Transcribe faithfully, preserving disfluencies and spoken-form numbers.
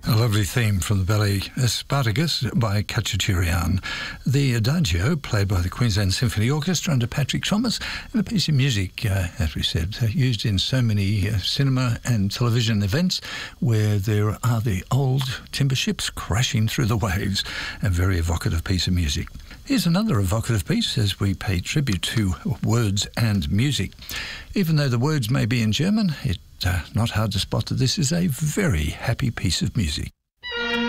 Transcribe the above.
A lovely theme from the ballet Spartacus by Khachaturian. The Adagio, played by the Queensland Symphony Orchestra under Patrick Thomas, and a piece of music, uh, as we said, uh, used in so many uh, cinema and television events where there are the old timber ships crashing through the waves. A very evocative piece of music. Here's another evocative piece as we pay tribute to words and music. Even though the words may be in German, it's uh, not hard to spot that this is a very happy piece of music.